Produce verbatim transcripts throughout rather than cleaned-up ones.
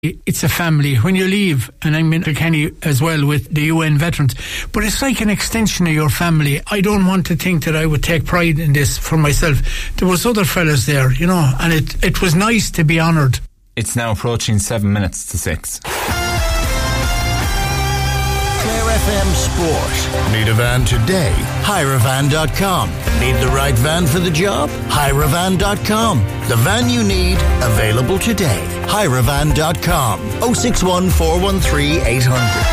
It's a family. When you leave, and I'm in Kilkenny as well with the U N veterans, but it's like an extension of your family. I don't want to think that I would take pride in this for myself. There was other fellas there, you know, and it, it was nice to be honoured. It's now approaching seven minutes to six. Clare F M Sport. Need a van today? hire a van dot com. Need the right van for the job? hire a van dot com. The van you need, available today. hire a van dot com. oh six one, four one three, eight hundred.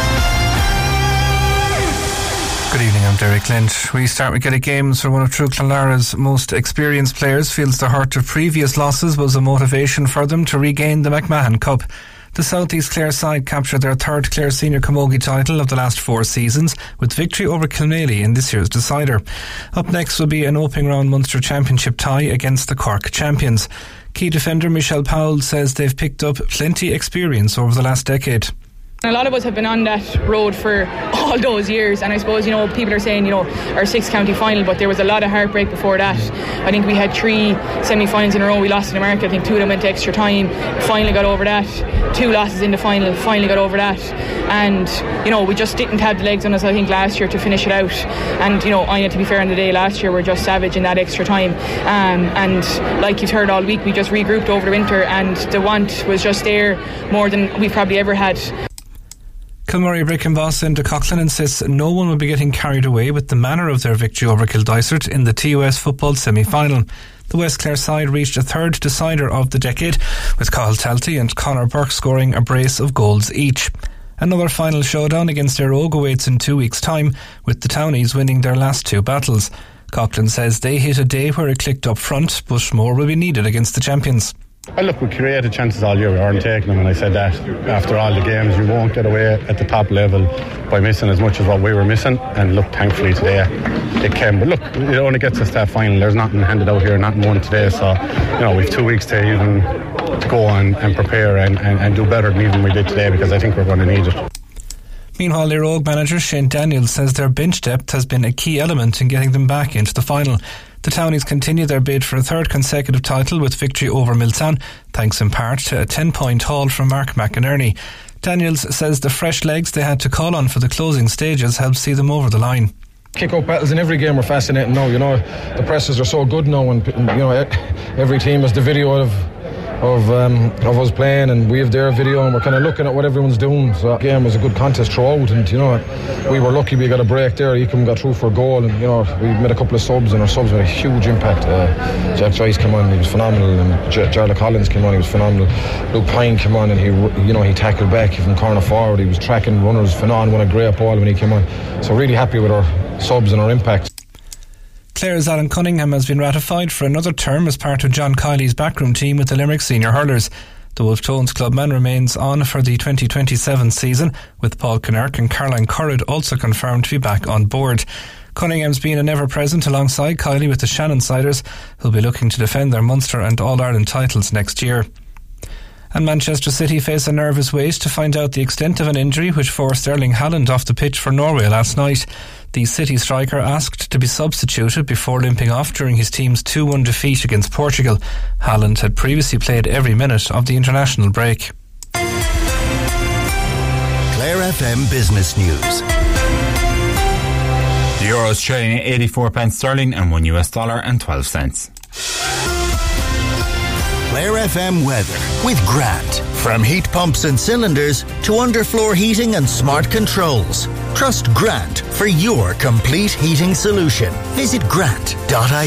Good evening, I'm Derek Lynch. We start with Gaelic Games, where one of True Clonlara's most experienced players feels the hurt of previous losses was a motivation for them to regain the McMahon Cup. The South East Clare side captured their third Clare Senior Camogie title of the last four seasons, with victory over Kilmaley in this year's decider. Up next will be an opening round Munster Championship tie against the Cork champions. Key defender Michelle Powell says they've picked up plenty experience over the last decade. A lot of us have been on that road for all those years, and I suppose, you know, people are saying, you know, our sixth county final, but there was a lot of heartbreak before that. I think we had three semi-finals in a row. We lost in America. I think two of them went to extra time. Finally got over that. Two losses in the final. Finally got over that. And, you know, we just didn't have the legs on us, I think, last year to finish it out. And, you know, I had to be fair on the day last year, we're just savage in that extra time. Um, and like you've heard all week, we just regrouped over the winter, and the want was just there more than we've probably ever had. Kilmurray Brecon boss Enda Coughlin insists no one will be getting carried away with the manner of their victory over Kildysart in the T O S football semi-final. The West Clare side reached a third decider of the decade, with Cathal Talty and Conor Burke scoring a brace of goals each. Another final showdown against Éire Óg awaits in two weeks' time, with the Townies winning their last two battles. Coughlin says they hit a day where it clicked up front, but more will be needed against the champions. Well, look, we created chances all year. We weren't taking them, and I said that after all the games, you won't get away at the top level by missing as much as what we were missing. And look, thankfully today it came. But look, it only gets us to that final. There's nothing handed out here, nothing won today. So, you know, we've two weeks to even to go and, and prepare and, and, and do better than even we did today, because I think we're going to need it. Meanwhile, Éire Óg manager Shane Daniels says their bench depth has been a key element in getting them back into the final. The Townies continue their bid for a third consecutive title with victory over Miltown, thanks in part to a ten-point haul from Mark McInerney. Daniels says the fresh legs they had to call on for the closing stages helped see them over the line. Kick-out battles in every game are fascinating now, you know. The presses are so good now, and, you know, every team has the video of of um, of us playing, and we have their video, and we're kind of looking at what everyone's doing. So the game was a good contest throughout, and, you know, we were lucky we got a break there. Eacombe got through for a goal, and, you know, we made a couple of subs, and our subs had a huge impact. uh, Jack Joyce came on, he was phenomenal, and J- Jarlath Collins came on, he was phenomenal. Luke Pine came on, and he, you know, he tackled back from corner forward. He was tracking runners. Fanon won a great ball when he came on. So really happy with our subs and our impact. Clare's Alan Cunningham has been ratified for another term as part of John Kiley's backroom team with the Limerick Senior Hurlers. The Wolf Tones clubman remains on for the twenty twenty-seven season, with Paul Kinnerk and Caroline Currid also confirmed to be back on board. Cunningham's been an ever-present alongside Kiley with the Shannon Siders, who'll be looking to defend their Munster and All-Ireland titles next year. And Manchester City face a nervous wait to find out the extent of an injury which forced Erling Haaland off the pitch for Norway last night. The City striker asked to be substituted before limping off during his team's two one defeat against Portugal. Haaland had previously played every minute of the international break. Clare F M Business News. The euro is trading at eighty-four pence sterling and one U S dollar and twelve cents. Clare F M weather with Grant. From heat pumps and cylinders to underfloor heating and smart controls. Trust Grant for your complete heating solution. Visit grant dot I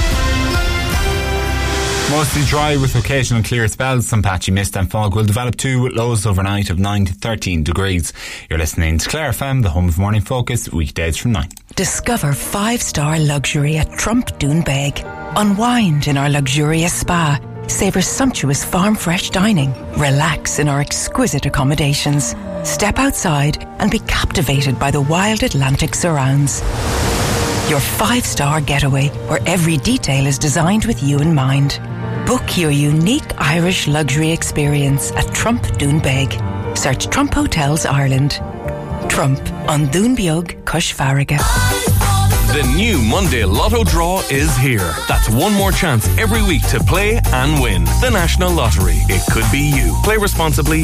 E. Mostly dry with occasional clear spells. Some patchy mist and fog will develop too, with lows overnight of nine to thirteen degrees. You're listening to Clare F M, the home of Morning Focus, weekdays from nine. Discover five-star luxury at Trump Doonbeg. Unwind in our luxurious spa. Savour sumptuous farm-fresh dining. Relax in our exquisite accommodations. Step outside and be captivated by the wild Atlantic surrounds. Your five-star getaway, where every detail is designed with you in mind. Book your unique Irish luxury experience at Trump Doonbeg. Search Trump Hotels Ireland. Trump on Doonbeog, Cush Farraga. The new Monday Lotto draw is here. That's one more chance every week to play and win. The National Lottery. It could be you. Play responsibly.